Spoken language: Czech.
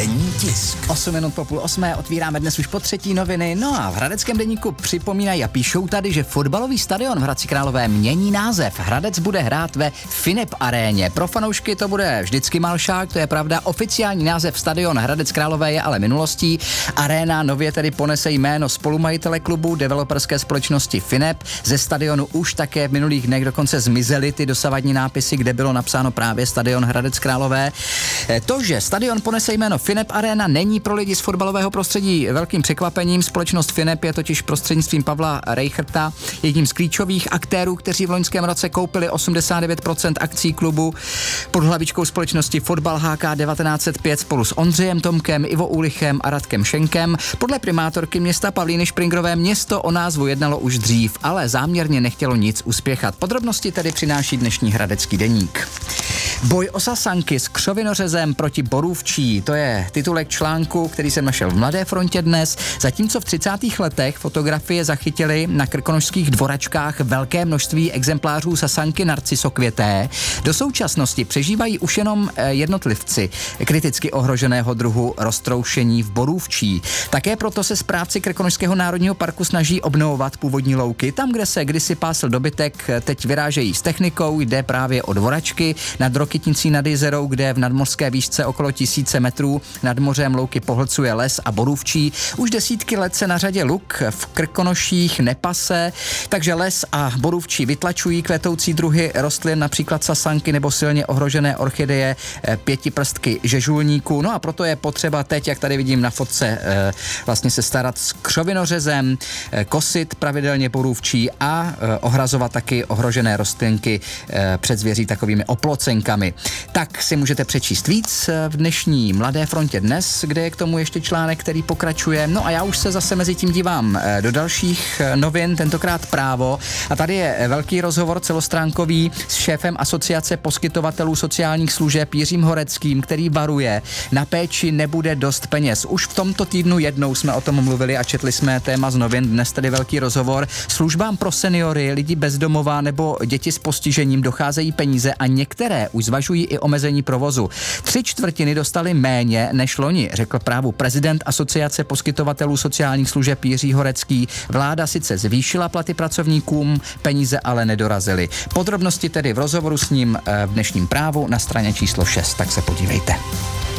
Denní tisk. 8 minut po 7:30 otvíráme dnes už po třetí noviny. No a v Hradeckém deníku připomínají a píšou tady, že fotbalový stadion v Hradci Králové mění název. Hradec bude hrát ve Finep aréně. Pro fanoušky to bude vždycky Malšák, to je pravda. Oficiální název stadion Hradec Králové je ale minulostí. Aréna nově tedy ponese jméno spolumajitele klubu, developerské společnosti Finep. Ze stadionu už také v minulých dnech dokonce zmizely ty dosavadní nápisy, kde bylo napsáno právě stadion Hradec Králové. To, že stadion ponese jméno Finep Arena, není pro lidi z fotbalového prostředí velkým překvapením. Společnost Finep je totiž prostřednictvím Pavla Reicherta jedním z klíčových aktérů, kteří v loňském roce koupili 89% akcí klubu pod hlavičkou společnosti Fotbal HK 1905 spolu s Ondřejem Tomkem, Ivo Úlichem a Radkem Šenkem. Podle primátorky města Pavlíny Špringrové město o názvu jednalo už dřív, ale záměrně nechtělo nic uspěchat. Podrobnosti tedy přináší dnešní Hradecký deník. Boj o sasanky s křovinořezem proti Borůvčí, to je titulek článku, který jsem našel v Mladé frontě dnes. Zatímco v 30. letech fotografie zachytily na krkonošských dvoračkách velké množství exemplářů sasanky narcisokvěté, do současnosti přežívají už jenom jednotlivci kriticky ohroženého druhu roztroušení v Borůvčí. Také proto se správci Krkonošského národního parku snaží obnovovat původní louky. Tam, kde se kdysi pásl dobytek, teď vyrážejí s technikou, jde právě o dvoračky nad Rokytnicí nad Jizerou, kde v nadmořské výšce okolo 1000 metrů nad mořem louky pohlcuje les a Borůvčí. Už desítky let se na řadě luk v Krkonoších nepase, takže les a Borůvčí vytlačují kvetoucí druhy rostlin, například sasanky nebo silně ohrožené orchideje, pětiprstky žežulníků. No a proto je potřeba teď, jak tady vidím na fotce, vlastně se starat s křovinořezem, kosit pravidelně Borůvčí a ohrazovat taky ohrožené rostlinky před zvěří takovými oplocenkami. Tak si můžete přečíst víc v dnešní Mladé frontě dnes, kde je k tomu ještě článek, který pokračuje. No a já už se zase mezi tím dívám do dalších novin, tentokrát Právo. A tady je velký rozhovor celostránkový s šéfem Asociace poskytovatelů sociálních služeb Jiřím Horeckým, který varuje, na péči nebude dost peněz. Už v tomto týdnu jednou jsme o tom mluvili a četli jsme téma z novin, dnes tedy velký rozhovor. Službám pro seniory, lidi bezdomová nebo děti s postižením docházejí peníze a některé už zvažují i omezení provozu. 3/4 dostali méně než loni, řekl Právu prezident Asociace poskytovatelů sociálních služeb Jiří Horecký. Vláda sice zvýšila platy pracovníkům, peníze ale nedorazily. Podrobnosti tedy v rozhovoru s ním v dnešním Právu na straně číslo 6, tak se podívejte.